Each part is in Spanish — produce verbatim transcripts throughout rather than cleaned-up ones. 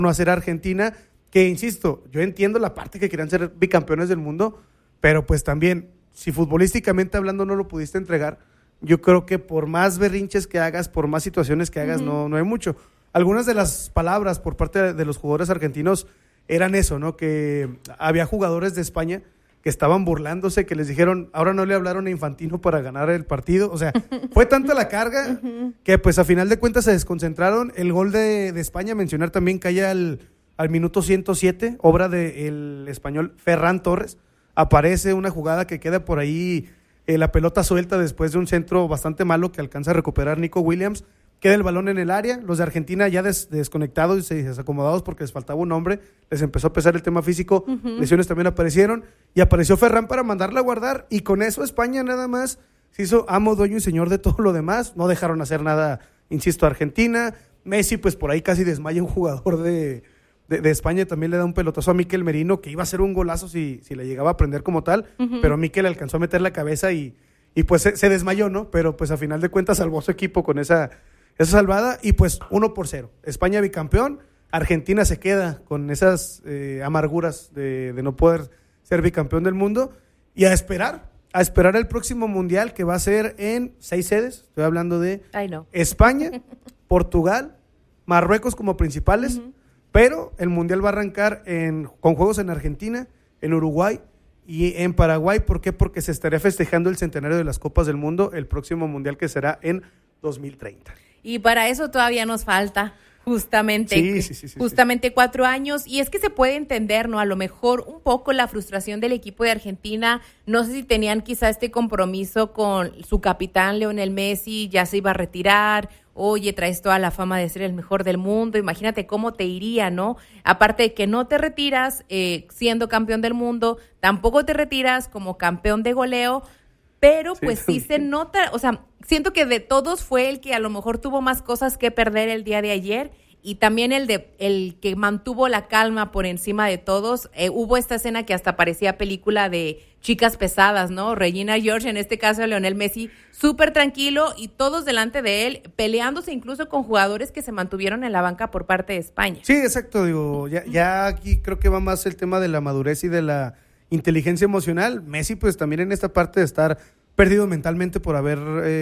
no hacer Argentina, que insisto, yo entiendo la parte que querían ser bicampeones del mundo, pero pues también, si futbolísticamente hablando no lo pudiste entregar, yo creo que por más berrinches que hagas, por más situaciones que hagas, uh-huh. no, no hay mucho. Algunas de las palabras por parte de los jugadores argentinos eran eso, ¿no? Que había jugadores de España que estaban burlándose, que les dijeron, ahora no le hablaron a Infantino para ganar el partido. O sea, fue tanta la carga que pues a final de cuentas se desconcentraron. El gol de, de España, mencionar también que haya al, al minuto ciento siete, obra del español Ferran Torres. Aparece una jugada que queda por ahí, eh, la pelota suelta después de un centro bastante malo que alcanza a recuperar Nico Williams. Queda el balón en el área, los de Argentina ya des, desconectados y desacomodados porque les faltaba un hombre, les empezó a pesar el tema físico, uh-huh. lesiones también aparecieron, y apareció Ferran para mandarla a guardar, y con eso España nada más se hizo amo, dueño y señor de todo lo demás, no dejaron hacer nada, insisto, a Argentina. Messi pues por ahí casi desmaya un jugador de, de, de España, también le da un pelotazo a Mikel Merino, que iba a ser un golazo si, si le llegaba a prender como tal, uh-huh. pero Mikel alcanzó a meter la cabeza y, y pues se, se desmayó, ¿no? Pero pues a final de cuentas salvó su equipo con esa... Esa salvada, y pues uno por cero. España bicampeón, Argentina se queda con esas eh, amarguras de, de no poder ser bicampeón del mundo, y a esperar, a esperar el próximo mundial, que va a ser en seis sedes. Estoy hablando de Ay, no. España, Portugal, Marruecos como principales, uh-huh. pero el mundial va a arrancar en, con juegos en Argentina, en Uruguay y en Paraguay. ¿Por qué? Porque se estará festejando el centenario de las Copas del Mundo, el próximo mundial, que será en dos mil treinta. Y para eso todavía nos falta justamente, sí, sí, sí, sí, justamente sí. cuatro años. Y es que se puede entender, ¿no? A lo mejor un poco la frustración del equipo de Argentina. No sé si tenían quizá este compromiso con su capitán Lionel Messi, ya se iba a retirar. Oye, traes toda la fama de ser el mejor del mundo. Imagínate cómo te iría, ¿no? Aparte de que no te retiras eh, siendo campeón del mundo, tampoco te retiras como campeón de goleo. Pero pues sí, sí se nota, o sea, siento que de todos fue el que a lo mejor tuvo más cosas que perder el día de ayer, y también el de el que mantuvo la calma por encima de todos. Eh, hubo esta escena que hasta parecía película de chicas pesadas, ¿no? Regina George, en este caso Lionel Messi, súper tranquilo, y todos delante de él, peleándose incluso con jugadores que se mantuvieron en la banca por parte de España. Sí, exacto, digo, ya, ya aquí creo que va más el tema de la madurez y de la inteligencia emocional. Messi pues también en esta parte de estar perdido mentalmente por haber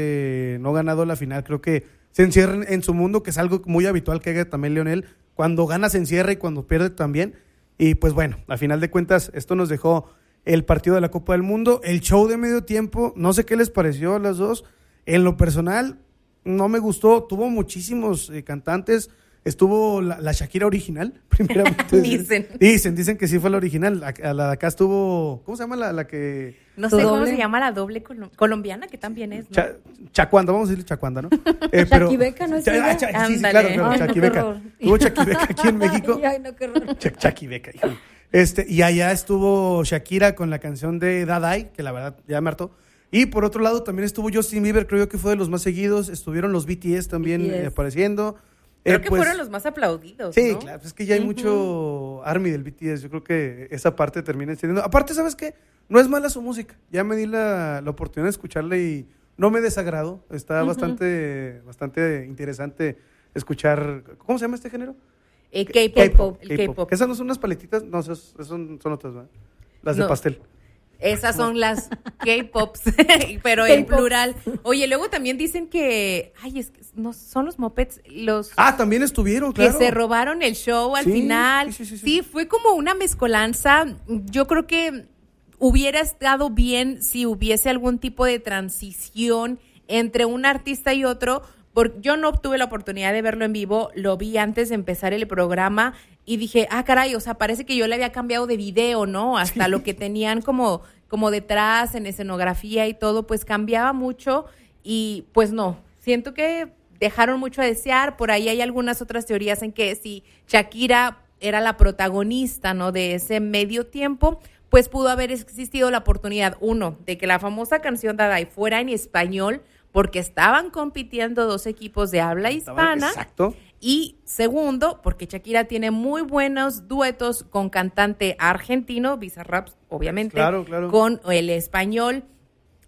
eh, no ganado la final, creo que se encierra en, en su mundo, que es algo muy habitual que haga también Lionel. Cuando gana se encierra y cuando pierde también, y pues bueno, a final de cuentas esto nos dejó el partido de la Copa del Mundo, el show de medio tiempo. No sé qué les pareció a las dos. En lo personal no me gustó, tuvo muchísimos eh, cantantes. Estuvo la, la Shakira original, primeramente. dicen. Dicen, dicen que sí fue la original. A, a la de acá estuvo, ¿cómo se llama la, la que...? No sé cómo se llama la doble colo- colombiana, que también es, ¿no? Cha, Chacuanda, vamos a decirle Chacuanda, ¿no? Eh, Chaquibeca, ¿no es cha, ella? cha, sí, sí, claro, claro, Ay, Chaquibeca. no, Tuvo Chaquibeca aquí en México. Ay, no, qué horror. Ch- Chaquibeca, hijo. Este, y allá estuvo Shakira con la canción de Dadai, que la verdad ya me hartó. Y por otro lado también estuvo Justin Bieber, creo yo que fue de los más seguidos. Estuvieron los B T S también B T S. Eh, apareciendo. Creo Eh, que pues, fueron los más aplaudidos, sí, ¿no? claro, es que ya hay Uh-huh. mucho ARMY del B T S. Yo creo que esa parte termina entendiendo. Aparte, ¿sabes qué? No es mala su música. Ya me di la, la oportunidad de escucharla y no me desagrado. Está uh-huh. bastante, bastante interesante escuchar. ¿Cómo se llama este género? Eh, K-pop. K-pop. El K-pop. K-pop. ¿Esas no son unas paletitas? No, esas son, son otras, ¿verdad? Las de No. pastel. Esas son las K-pops, pero en K-pops. plural. Oye, luego también dicen que, ay, es que no son los mopeds, los Ah, también estuvieron, que claro. se robaron el show al Sí, final. sí, sí, sí, sí. Sí, fue como una mezcolanza. Yo creo que hubiera estado bien si hubiese algún tipo de transición entre un artista y otro. Porque yo no tuve la oportunidad de verlo en vivo, lo vi antes de empezar el programa y dije, ah, caray, o sea, parece que yo le había cambiado de video, ¿no? Hasta sí. Lo que tenían como, como detrás en escenografía y todo, pues cambiaba mucho y pues no, siento que dejaron mucho a desear. Por ahí hay algunas otras teorías en que si Shakira era la protagonista, ¿no? De ese medio tiempo, pues pudo haber existido la oportunidad, uno, de que la famosa canción Dadai fuera en español, porque estaban compitiendo dos equipos de habla hispana. Exacto. Y segundo, porque Shakira tiene muy buenos duetos con cantante argentino, Bizarrap, obviamente, claro, claro. con el español.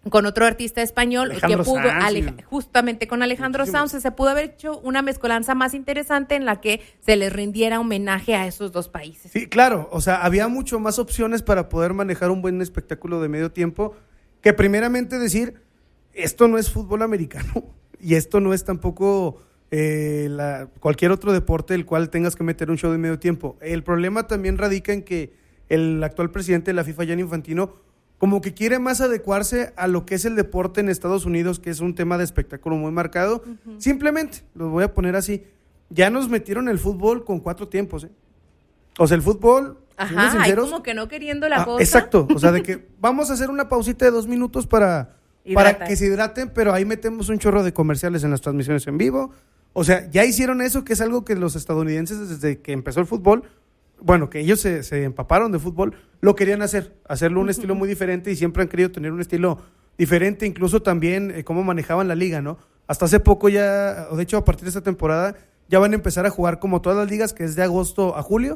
con otro artista español Alejandro que pudo, Sanz, Ale, sí. justamente con Alejandro Sanz, se pudo haber hecho una mezcolanza más interesante en la que se les rindiera homenaje a esos dos países. Sí, claro, o sea, había mucho más opciones para poder manejar un buen espectáculo de medio tiempo, que primeramente decir, esto no es fútbol americano y esto no es tampoco eh, la, cualquier otro deporte el cual tengas que meter un show de medio tiempo. El problema también radica en que el actual presidente de la FIFA, Gianni Infantino, como que quiere más adecuarse a lo que es el deporte en Estados Unidos, que es un tema de espectáculo muy marcado. Uh-huh. Simplemente, lo voy a poner así, ya nos metieron el fútbol con cuatro tiempos, ¿eh? O sea, el fútbol, ajá, sinceros, como que no queriendo la ah, cosa. Exacto, o sea, de que vamos a hacer una pausita de dos minutos para, para que se hidraten, pero ahí metemos un chorro de comerciales en las transmisiones en vivo. O sea, ya hicieron eso, que es algo que los estadounidenses, desde que empezó el fútbol, bueno, que ellos se, se empaparon de fútbol, lo querían hacer, hacerlo un uh-huh. estilo muy diferente, y siempre han querido tener un estilo diferente, incluso también eh, cómo manejaban la liga, ¿no? Hasta hace poco ya, o de hecho a partir de esta temporada, ya van a empezar a jugar como todas las ligas, que es de agosto a julio,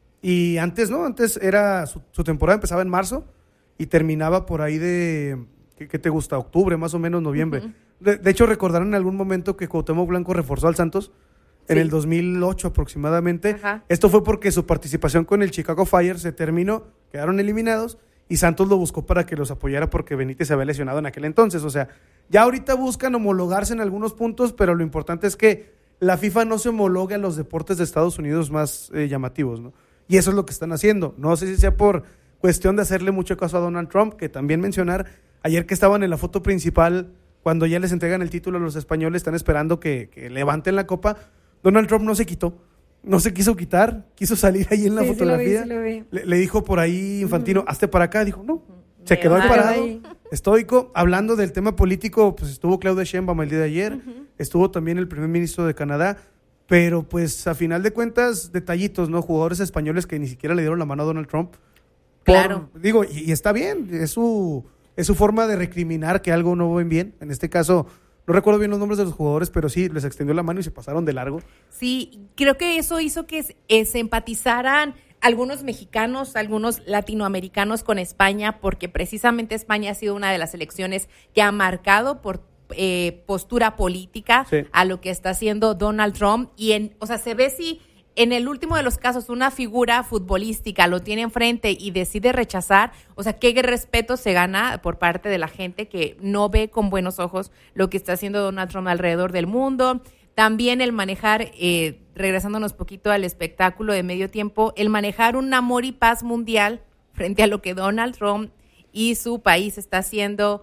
y antes, ¿no? Antes era, su, su temporada empezaba en marzo y terminaba por ahí de, ¿qué, qué te gusta? Octubre, más o menos, noviembre. Uh-huh. De, de hecho, recordaron en algún momento que Cuauhtémoc Blanco reforzó al Santos en sí. el dos mil ocho aproximadamente. Ajá. Esto fue porque su participación con el Chicago Fire se terminó, quedaron eliminados, y Santos lo buscó para que los apoyara porque Benítez se había lesionado en aquel entonces. O sea, ya ahorita buscan homologarse en algunos puntos, pero lo importante es que la FIFA no se homologue a los deportes de Estados Unidos más eh, llamativos, ¿no? Y eso es lo que están haciendo. No sé si sea por cuestión de hacerle mucho caso a Donald Trump, que también mencionar, ayer que estaban en la foto principal, cuando ya les entregan el título a los españoles, están esperando que, que levanten la copa. Donald Trump no se quitó, no se quiso quitar, quiso salir ahí en la sí, fotografía. Sí lo vi, sí lo vi. Le, le dijo por ahí Infantino, uh-huh. hazte para acá. Dijo, no, se Me quedó ahí parado, ahí. estoico. Hablando del tema político, pues estuvo Claudia Sheinbaum el día de ayer, uh-huh. estuvo también el primer ministro de Canadá, pero pues a final de cuentas, detallitos, ¿no? Jugadores españoles que ni siquiera le dieron la mano a Donald Trump. Por, claro. Digo, y, y está bien, es su, es su forma de recriminar que algo no ven bien. En este caso, no recuerdo bien los nombres de los jugadores, pero sí, les extendió la mano y se pasaron de largo. Sí, creo que eso hizo que eh, se empatizaran algunos mexicanos, algunos latinoamericanos con España, porque precisamente España ha sido una de las selecciones que ha marcado por eh, postura política sí. a lo que está haciendo Donald Trump. Y, en, o sea, se ve si en el último de los casos una figura futbolística lo tiene enfrente y decide rechazar, o sea, qué respeto se gana por parte de la gente que no ve con buenos ojos lo que está haciendo Donald Trump alrededor del mundo. También el manejar, eh, regresándonos poquito al espectáculo de medio tiempo, el manejar un amor y paz mundial frente a lo que Donald Trump y su país está haciendo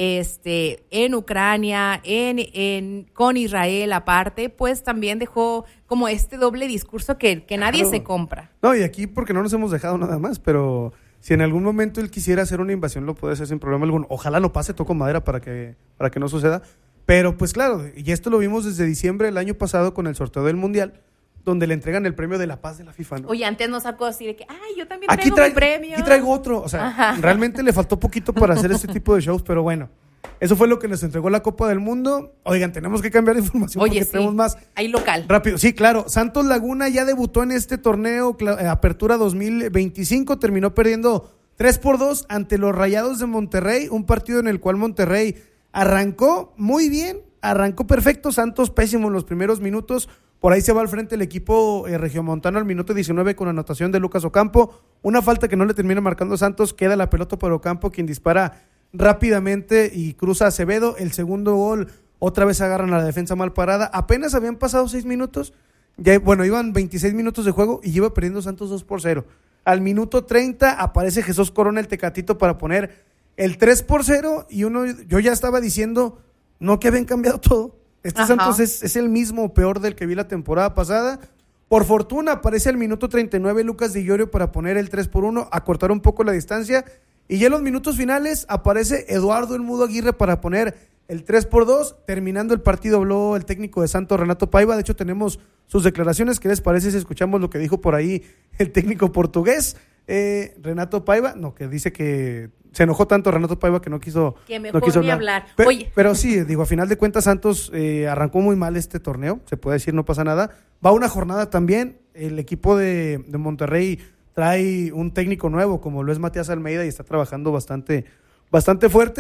este en Ucrania, en, en con Israel aparte, pues también dejó como este doble discurso que, que nadie claro. se compra. No, y aquí porque no nos hemos dejado nada más, pero si en algún momento él quisiera hacer una invasión, lo puede hacer sin problema alguno. Ojalá no pase, toco madera para que, para que no suceda. Pero pues claro, y esto lo vimos desde diciembre del año pasado con el sorteo del Mundial, donde le entregan el premio de la paz de la FIFA, ¿no? Oye, antes nos sacó así de que, ay, yo también aquí traigo trae, mi premio. Aquí traigo otro, o sea, Ajá. realmente le faltó poquito para hacer este tipo de shows, pero bueno, eso fue lo que nos entregó la Copa del Mundo. Oigan, tenemos que cambiar de información Oye, porque sí. tenemos más. Hay local. Rápido, sí, claro, Santos Laguna ya debutó en este torneo, Apertura dos mil veinticinco, terminó perdiendo tres por dos ante los Rayados de Monterrey, un partido en el cual Monterrey arrancó muy bien, arrancó perfecto, Santos pésimo en los primeros minutos. Por ahí se va al frente el equipo eh, regiomontano al minuto diecinueve con anotación de Lucas Ocampo. Una falta que no le termina marcando Santos, queda la pelota para Ocampo, quien dispara rápidamente y cruza a Acevedo. El segundo gol, otra vez agarran a la defensa mal parada. Apenas habían pasado seis minutos, ya, bueno, iban veintiséis minutos de juego y iba perdiendo Santos dos por cero. Al minuto treinta aparece Jesús Corona, el Tecatito, para poner el tres por cero y uno, yo ya estaba diciendo, no que habían cambiado todo. Este Ajá. Santos es, es el mismo, peor del que vi la temporada pasada. Por fortuna aparece al minuto treinta y nueve Lucas Di Llorio para poner el tres por uno, acortar un poco la distancia. Y ya en los minutos finales aparece Eduardo El Mudo Aguirre para poner el tres por dos. Terminando el partido habló el técnico de Santos, Renato Paiva. De hecho tenemos sus declaraciones. ¿Qué les parece si escuchamos lo que dijo por ahí el técnico portugués? Eh, Renato Paiva, no, que dice que se enojó tanto Renato Paiva que no quiso, que mejor no quiso ni hablar. hablar. Pero, Oye. pero sí, digo, a final de cuentas Santos eh, arrancó muy mal este torneo, se puede decir, no pasa nada. Va una jornada también, el equipo de, de Monterrey trae un técnico nuevo, como lo es Matías Almeida, y está trabajando bastante, bastante fuerte.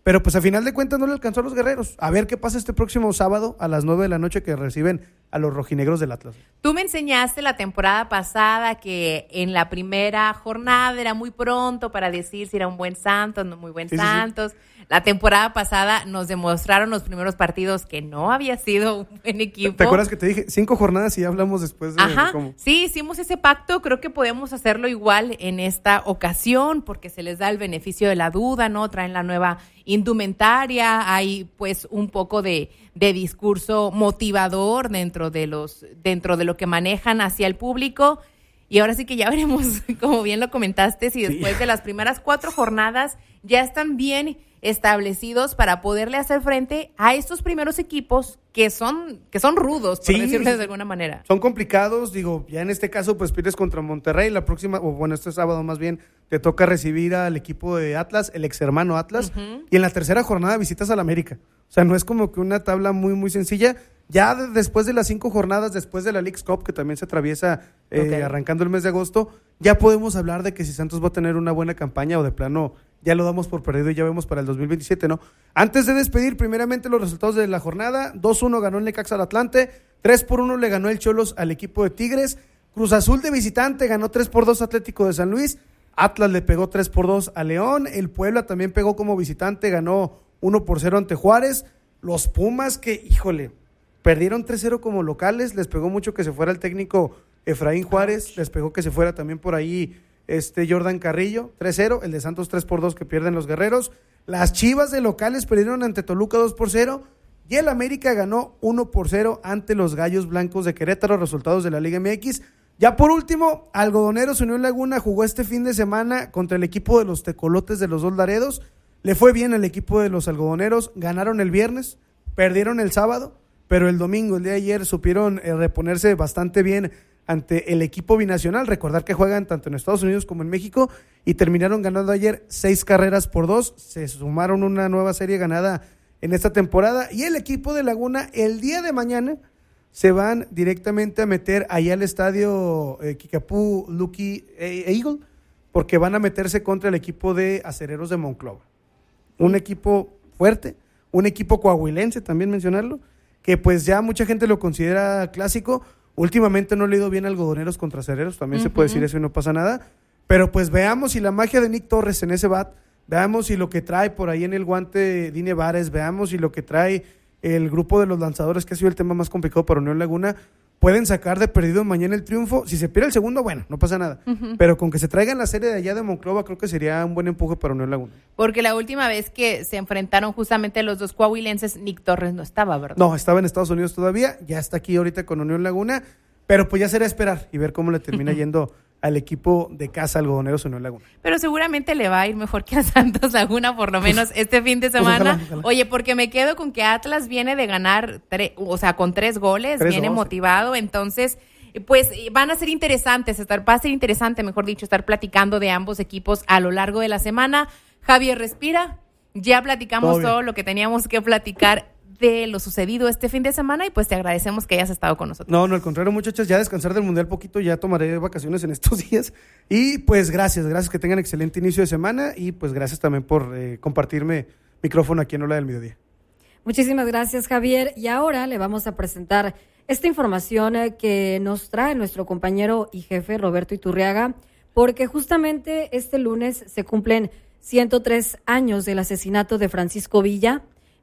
pero pues a final de cuentas no le alcanzó a los guerreros. A ver qué pasa este próximo sábado a las nueve de la noche que reciben a los rojinegros del Atlas. Tú me enseñaste la temporada pasada que en la primera jornada era muy pronto para decir si era un buen Santos, no muy buen sí, Santos. Sí, sí. La temporada pasada nos demostraron los primeros partidos que no había sido un buen equipo. ¿Te acuerdas que te dije cinco jornadas y ya hablamos después de Ajá, cómo? Sí, hicimos ese pacto, creo que podemos hacerlo igual en esta ocasión porque se les da el beneficio de la duda, ¿no? Traen la nueva indumentaria, hay pues un poco de, de discurso motivador dentro de los, dentro de lo que manejan hacia el público. Y ahora sí que ya veremos, como bien lo comentaste, si después sí. de las primeras cuatro jornadas ya están bien establecidos para poderle hacer frente a estos primeros equipos que son que son rudos, por sí, decirlo de alguna manera. Son complicados, digo, ya en este caso pues pierdes contra Monterrey, la próxima, o bueno, este sábado más bien, te toca recibir al equipo de Atlas, el ex hermano Atlas, uh-huh. y en la tercera jornada visitas al América. O sea, no es como que una tabla muy, muy sencilla. Ya de, después de las cinco jornadas, después de la Leagues Cup, que también se atraviesa eh, okay. arrancando el mes de agosto, ya podemos hablar de que si Santos va a tener una buena campaña o de plano ya lo damos por perdido y ya vemos para el dos mil veintisiete, ¿no? Antes de despedir, primeramente los resultados de la jornada. dos uno ganó el Necaxa al Atlante, tres por uno le ganó el Cholos al equipo de Tigres, Cruz Azul de visitante ganó tres por dos Atlético de San Luis, Atlas le pegó tres por dos a León, el Puebla también pegó como visitante, ganó uno por cero ante Juárez, los Pumas que, híjole, perdieron tres cero como locales, les pegó mucho que se fuera el técnico Efraín Juárez, les pegó que se fuera también por ahí este Jordan Carrillo, tres cero, el de Santos tres por dos que pierden los guerreros, las Chivas de locales perdieron ante Toluca dos por cero, y el América ganó uno por cero ante los Gallos Blancos de Querétaro, resultados de la Liga M X. Ya por último, Algodoneros Unión Laguna jugó este fin de semana contra el equipo de los Tecolotes de los Dos Laredos, le fue bien al equipo de los algodoneros, ganaron el viernes, perdieron el sábado, pero el domingo, el día de ayer, supieron eh, reponerse bastante bien ante el equipo binacional, recordar que juegan tanto en Estados Unidos como en México, y terminaron ganando ayer seis carreras por dos, se sumaron una nueva serie ganada en esta temporada, y el equipo de Laguna el día de mañana se van directamente a meter allá al estadio eh, Kickapoo Lucky Eagle, porque van a meterse contra el equipo de Acereros de Monclova, un equipo fuerte, un equipo coahuilense también mencionarlo, que pues ya mucha gente lo considera clásico. Últimamente no le ha ido bien Algodoneros contra Acereros, también uh-huh. se puede decir eso y no pasa nada, pero pues veamos si la magia de Nick Torres en ese bat, veamos si lo que trae por ahí en el guante Dine Vares, veamos si lo que trae el grupo de los lanzadores, que ha sido el tema más complicado para Unión Laguna, pueden sacar de perdido mañana el triunfo. Si se pierde el segundo, bueno, no pasa nada. Uh-huh. Pero con que se traigan la serie de allá de Monclova, creo que sería un buen empuje para Unión Laguna. Porque la última vez que se enfrentaron justamente los dos coahuilenses, Nick Torres no estaba, ¿verdad? No, estaba en Estados Unidos todavía, ya está aquí ahorita con Unión Laguna, pero pues ya será esperar y ver cómo le termina yendo al equipo de casa Algodoneros Unión Laguna. Pero seguramente le va a ir mejor que a Santos Laguna, por lo menos pues, este fin de semana. Pues ojalá, ojalá. Oye, porque me quedo con que Atlas viene de ganar, tre- o sea, con tres goles, tres viene motivado, entonces, pues van a ser interesantes, estar, va a ser interesante, mejor dicho, estar platicando de ambos equipos a lo largo de la semana. Javier, respira, ya platicamos todo, todo lo que teníamos que platicar de lo sucedido este fin de semana y pues te agradecemos que hayas estado con nosotros. No, no, al contrario, muchachos, ya descansar del Mundial poquito, ya tomaré vacaciones en estos días y pues gracias, gracias, que tengan excelente inicio de semana y pues gracias también por eh, compartirme micrófono aquí en Ola del Mediodía. Muchísimas gracias, Javier, y ahora le vamos a presentar esta información eh, que nos trae nuestro compañero y jefe Roberto Iturriaga, porque justamente este lunes se cumplen ciento tres años del asesinato de Francisco Villa.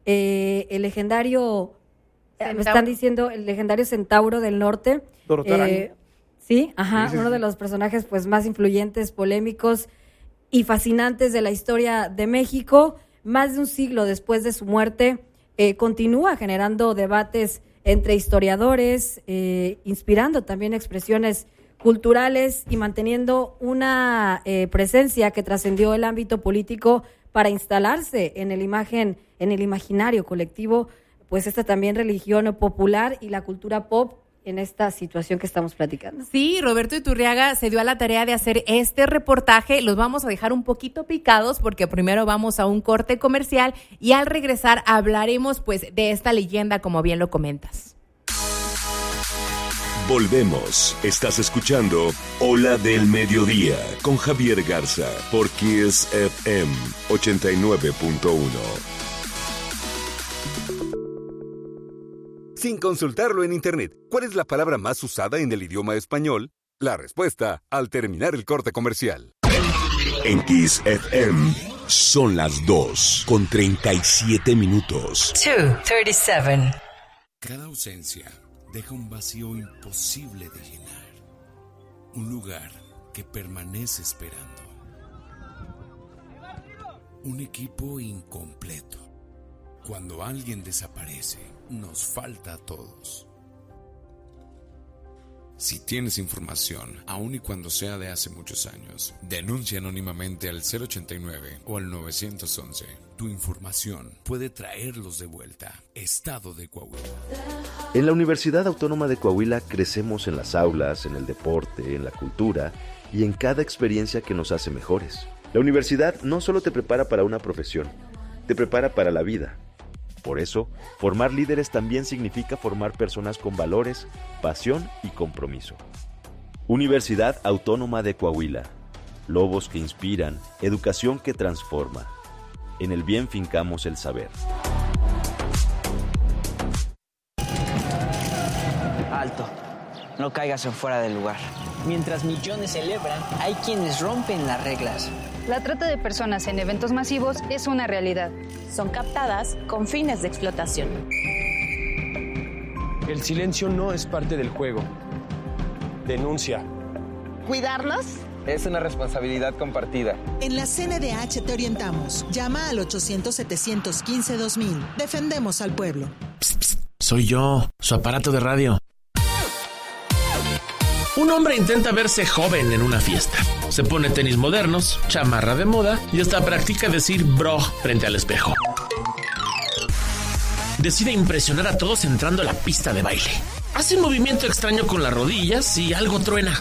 Eh, el legendario, eh, me están diciendo, el legendario Centauro del Norte. Eh, sí, ajá, sí, sí, uno sí. de los personajes pues más influyentes, polémicos y fascinantes de la historia de México. Más de un siglo después de su muerte, eh, continúa generando debates entre historiadores, eh, inspirando también expresiones culturales y manteniendo una eh, presencia que trascendió el ámbito político para instalarse en el imagen, en el imaginario colectivo, pues esta también religión popular y la cultura pop en esta situación que estamos platicando. Sí, Roberto Iturriaga se dio a la tarea de hacer este reportaje. Los vamos a dejar un poquito picados porque primero vamos a un corte comercial y al regresar hablaremos pues de esta leyenda, como bien lo comentas. Volvemos. Estás escuchando Ola del Mediodía con Javier Garza por Kiss F M ochenta y nueve punto uno. Sin consultarlo en internet, ¿cuál es la palabra más usada en el idioma español? La respuesta al terminar el corte comercial. En Kiss F M son las dos con treinta y siete minutos. dos treinta y siete. Cada ausencia deja un vacío imposible de llenar. Un lugar que permanece esperando. Un equipo incompleto. Cuando alguien desaparece, nos falta a todos. Si tienes información, aun y cuando sea de hace muchos años, denuncia anónimamente al cero ochenta y nueve o al nueve once. Tu información puede traerlos de vuelta. Estado de Coahuila. En la Universidad Autónoma de Coahuila crecemos en las aulas, en el deporte, en la cultura y en cada experiencia que nos hace mejores. La universidad no solo te prepara para una profesión, te prepara para la vida. Por eso, formar líderes también significa formar personas con valores, pasión y compromiso. Universidad Autónoma de Coahuila. Lobos que inspiran, educación que transforma. En el bien fincamos el saber. Alto, no caigas en fuera del lugar. Mientras millones celebran, hay quienes rompen las reglas. La trata de personas en eventos masivos es una realidad. Son captadas con fines de explotación. El silencio no es parte del juego. Denuncia. ¿Cuidarlos? Es una responsabilidad compartida. En la C N D H te orientamos. Llama al ochocientos, setecientos quince, dos mil. Defendemos al pueblo. Psst, psst, soy yo, su aparato de radio. Un hombre intenta verse joven en una fiesta. Se pone tenis modernos, chamarra de moda y hasta practica decir bro frente al espejo. Decide impresionar a todos entrando a la pista de baile. Hace un movimiento extraño con las rodillas y algo truena.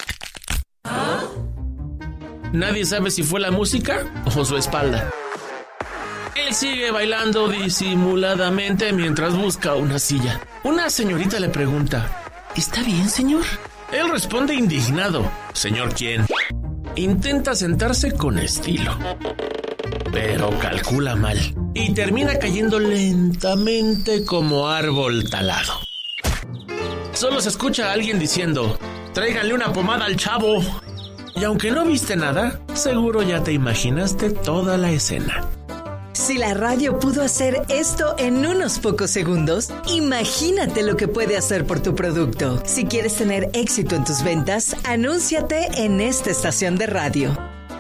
Nadie sabe si fue la música o su espalda. Él sigue bailando disimuladamente mientras busca una silla. Una señorita le pregunta: ¿está bien, señor? Él responde indignado: ¿señor quién? Intenta sentarse con estilo, pero calcula mal y termina cayendo lentamente como árbol talado. Solo se escucha a alguien diciendo: tráiganle una pomada al chavo. Y aunque no viste nada, seguro ya te imaginaste toda la escena. Si la radio pudo hacer esto en unos pocos segundos, imagínate lo que puede hacer por tu producto. Si quieres tener éxito en tus ventas, anúnciate en esta estación de radio.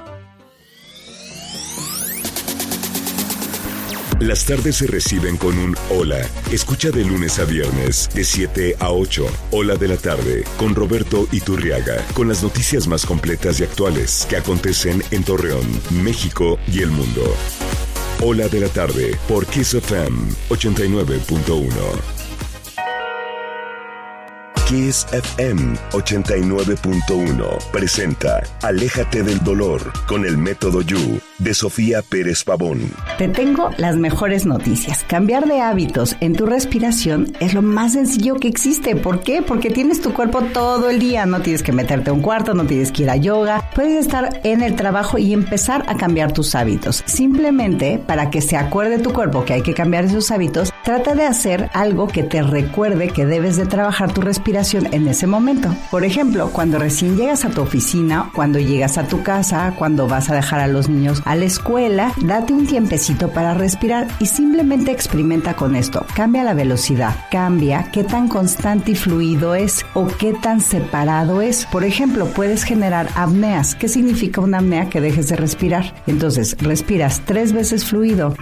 Las tardes se reciben con un hola. Escucha de lunes a viernes, de siete a ocho. Hola de la tarde, con Roberto Iturriaga. Con las noticias más completas y actuales que acontecen en Torreón, México y el mundo. Hola de la tarde, por Kiss F M ochenta y nueve punto uno. Kiss F M ochenta y nueve punto uno presenta Aléjate del dolor con el método You de Sofía Pérez Pavón. Te tengo las mejores noticias. Cambiar de hábitos en tu respiración es lo más sencillo que existe. ¿Por qué? Porque tienes tu cuerpo todo el día. No tienes que meterte a un cuarto, no tienes que ir a yoga. Puedes estar en el trabajo y empezar a cambiar tus hábitos. Simplemente, para que se acuerde tu cuerpo que hay que cambiar esos hábitos, trata de hacer algo que te recuerde que debes de trabajar tu respiración en ese momento. Por ejemplo, cuando recién llegas a tu oficina, cuando llegas a tu casa, cuando vas a dejar a los niños a la escuela, date un tiempecito para respirar y simplemente experimenta con esto. Cambia la velocidad, cambia qué tan constante y fluido es o qué tan separado es. Por ejemplo, puedes generar apneas. ¿Qué significa una apnea? Que dejes de respirar. Entonces, respiras tres veces fluido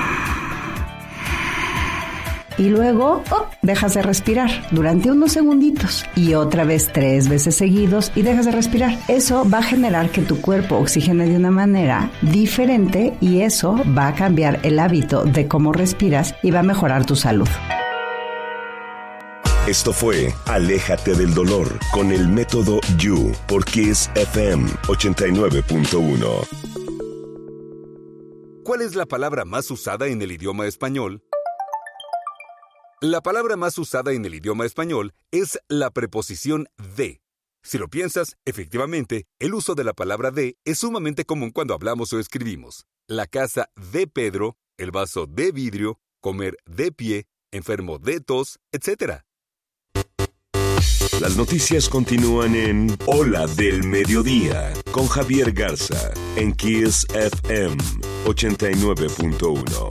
y luego oh, dejas de respirar durante unos segunditos y otra vez tres veces seguidos y dejas de respirar. Eso va a generar que tu cuerpo oxigene de una manera diferente y eso va a cambiar el hábito de cómo respiras y va a mejorar tu salud. Esto fue Aléjate del dolor con el método You por Kiss F M ochenta y nueve punto uno. ¿Cuál es la palabra más usada en el idioma español? La palabra más usada en el idioma español es la preposición de. Si lo piensas, efectivamente, el uso de la palabra de es sumamente común cuando hablamos o escribimos. La casa de Pedro, el vaso de vidrio, comer de pie, enfermo de tos, etcétera. Las noticias continúan en Hola del Mediodía con Javier Garza en Kiss F M ochenta y nueve punto uno.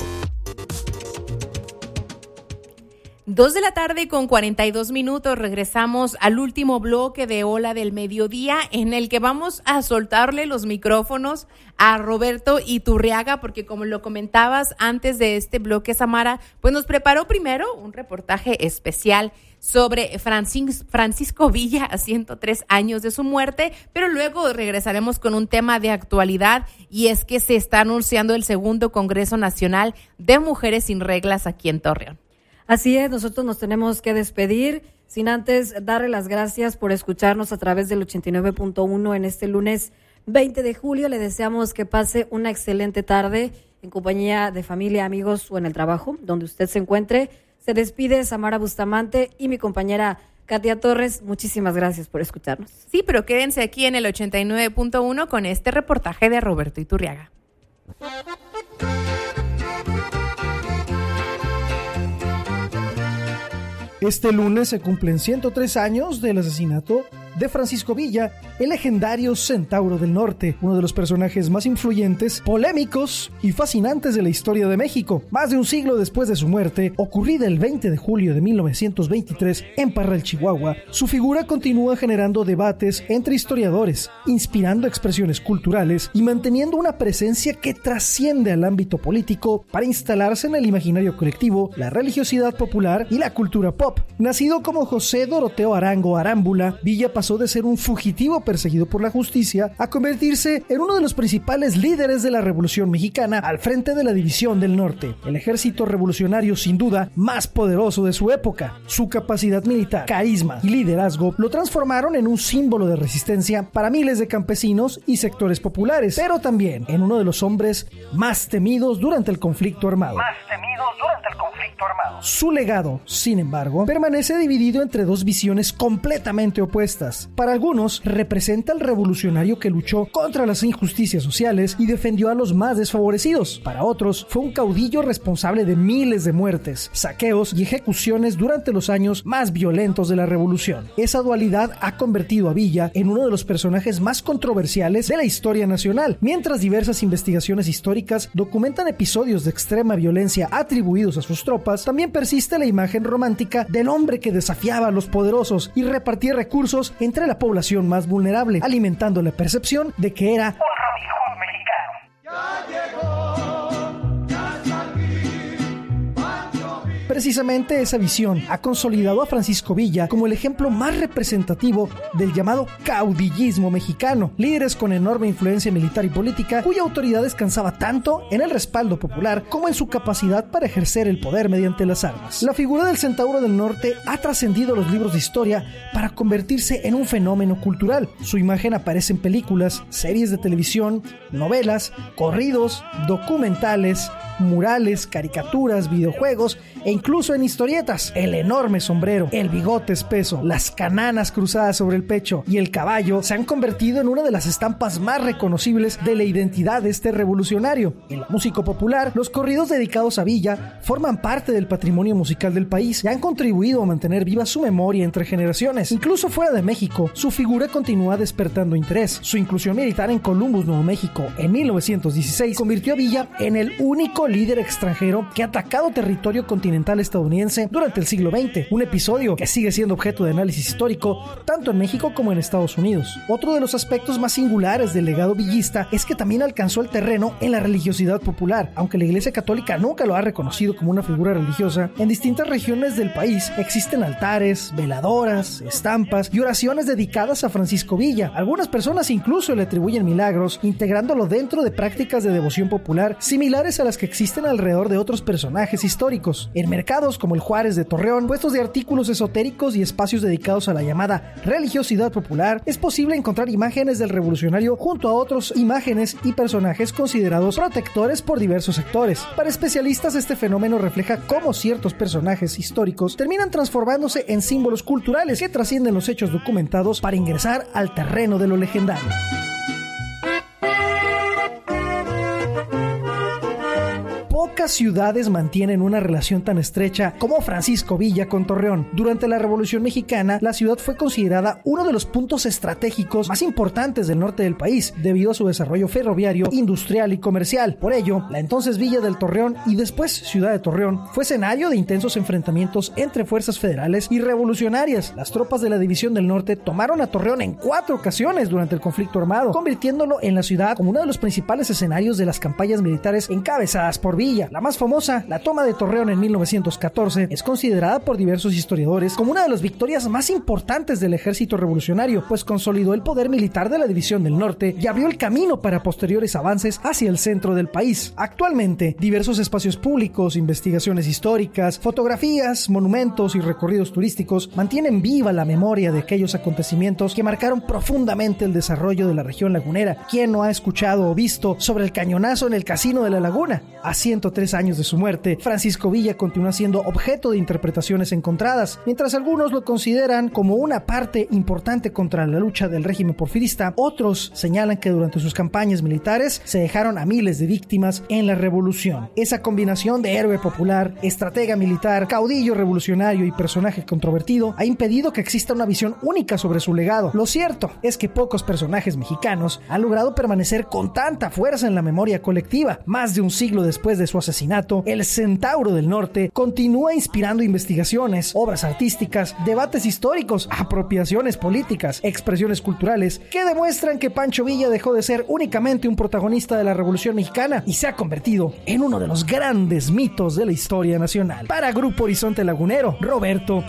Dos de la tarde con cuarenta y dos minutos, regresamos al último bloque de Hola del Mediodía, en el que vamos a soltarle los micrófonos a Roberto Iturriaga, porque como lo comentabas antes de este bloque, Samara, pues nos preparó primero un reportaje especial sobre Francis, Francisco Villa a ciento tres años de su muerte, pero luego regresaremos con un tema de actualidad, y es que se está anunciando el segundo Congreso Nacional de Mujeres Sin Reglas aquí en Torreón. Así es, nosotros nos tenemos que despedir, sin antes darle las gracias por escucharnos a través del ochenta y nueve punto uno en este lunes veinte de julio. Le deseamos que pase una excelente tarde en compañía de familia, amigos o en el trabajo, donde usted se encuentre. Se despide Samara Bustamante y mi compañera Katia Torres. Muchísimas gracias por escucharnos. Sí, pero quédense aquí en el ochenta y nueve punto uno con este reportaje de Roberto Iturriaga. Este lunes se cumplen ciento tres años del asesinato de Francisco Villa, el legendario Centauro del Norte, uno de los personajes más influyentes, polémicos y fascinantes de la historia de México. Más de un siglo después de su muerte, ocurrida el veinte de julio de mil novecientos veintitrés en Parral, Chihuahua, su figura continúa generando debates entre historiadores, inspirando expresiones culturales y manteniendo una presencia que trasciende al ámbito político para instalarse en el imaginario colectivo, la religiosidad popular y la cultura pop. Nacido como José Doroteo Arango Arámbula, Villa pasó de ser un fugitivo perseguido por la justicia a convertirse en uno de los principales líderes de la Revolución Mexicana al frente de la División del Norte, el ejército revolucionario sin duda más poderoso de su época. Su capacidad militar, carisma y liderazgo lo transformaron en un símbolo de resistencia para miles de campesinos y sectores populares, pero también en uno de los hombres más temidos durante el conflicto armado. Más temidos durante el conflicto armado. Su legado, sin embargo, permanece dividido entre dos visiones completamente opuestas. Para algunos, representa al revolucionario que luchó contra las injusticias sociales y defendió a los más desfavorecidos. Para otros, fue un caudillo responsable de miles de muertes, saqueos y ejecuciones durante los años más violentos de la revolución. Esa dualidad ha convertido a Villa en uno de los personajes más controversiales de la historia nacional. Mientras diversas investigaciones históricas documentan episodios de extrema violencia atribuidos a sus tropas, también persiste la imagen romántica del hombre que desafiaba a los poderosos y repartía recursos entre la población más vulnerable, alimentando la percepción de que era un Robin Hood mexicano. Ya llegó, ya está aquí, Pancho Villa. Precisamente esa visión ha consolidado a Francisco Villa como el ejemplo más representativo del llamado caudillismo mexicano, líderes con enorme influencia militar y política, cuya autoridad descansaba tanto en el respaldo popular como en su capacidad para ejercer el poder mediante las armas. La figura del Centauro del Norte ha trascendido los libros de historia para convertirse en un fenómeno cultural. Su imagen aparece en películas, series de televisión, novelas, corridos, documentales, murales, caricaturas, videojuegos e incluso en historietas. El enorme sombrero, el bigote espeso, las cananas cruzadas sobre el pecho y el caballo se han convertido en una de las estampas más reconocibles de la identidad de este revolucionario. En la música popular, los corridos dedicados a Villa forman parte del patrimonio musical del país y han contribuido a mantener viva su memoria entre generaciones. Incluso fuera de México, su figura continúa despertando interés. Su inclusión militar en Columbus, Nuevo México, en mil novecientos dieciséis, convirtió a Villa en el único líder extranjero que ha atacado territorio continental estadounidense durante el siglo veinte, un episodio que sigue siendo objeto de análisis histórico tanto en México como en Estados Unidos. Otro de los aspectos más singulares del legado villista es que también alcanzó el terreno en la religiosidad popular. Aunque la Iglesia Católica nunca lo ha reconocido como una figura religiosa, en distintas regiones del país existen altares, veladoras, estampas y oraciones dedicadas a Francisco Villa. Algunas personas incluso le atribuyen milagros, integrándolo dentro de prácticas de devoción popular similares a las que existen alrededor de otros personajes históricos. En mercados mercados como el Juárez de Torreón, puestos de artículos esotéricos y espacios dedicados a la llamada religiosidad popular, es posible encontrar imágenes del revolucionario junto a otras imágenes y personajes considerados protectores por diversos sectores. Para especialistas, este fenómeno refleja cómo ciertos personajes históricos terminan transformándose en símbolos culturales que trascienden los hechos documentados para ingresar al terreno de lo legendario. Pocas ciudades mantienen una relación tan estrecha como Francisco Villa con Torreón. Durante la Revolución Mexicana, la ciudad fue considerada uno de los puntos estratégicos más importantes del norte del país, debido a su desarrollo ferroviario, industrial y comercial. Por ello, la entonces Villa del Torreón y después Ciudad de Torreón fue escenario de intensos enfrentamientos entre fuerzas federales y revolucionarias. Las tropas de la División del Norte tomaron a Torreón en cuatro ocasiones durante el conflicto armado, convirtiéndolo en la ciudad como uno de los principales escenarios de las campañas militares encabezadas por Villa. La más famosa, la toma de Torreón en mil novecientos catorce, es considerada por diversos historiadores como una de las victorias más importantes del ejército revolucionario, pues consolidó el poder militar de la División del Norte y abrió el camino para posteriores avances hacia el centro del país. Actualmente, diversos espacios públicos, investigaciones históricas, fotografías, monumentos y recorridos turísticos mantienen viva la memoria de aquellos acontecimientos que marcaron profundamente el desarrollo de la región lagunera. ¿Quién no ha escuchado o visto sobre el cañonazo en el Casino de la Laguna? A ciento tres años de su muerte, Francisco Villa continúa siendo objeto de interpretaciones encontradas. Mientras algunos lo consideran como una parte importante contra la lucha del régimen porfirista, otros señalan que durante sus campañas militares se dejaron a miles de víctimas en la revolución. Esa combinación de héroe popular, estratega militar, caudillo revolucionario y personaje controvertido ha impedido que exista una visión única sobre su legado. Lo cierto es que pocos personajes mexicanos han logrado permanecer con tanta fuerza en la memoria colectiva. Más de un siglo después de su asesinato, el Centauro del Norte continúa inspirando investigaciones, obras artísticas, debates históricos, apropiaciones políticas, expresiones culturales que demuestran que Pancho Villa dejó de ser únicamente un protagonista de la Revolución Mexicana y se ha convertido en uno de los grandes mitos de la historia nacional. Para Grupo Horizonte Lagunero, Roberto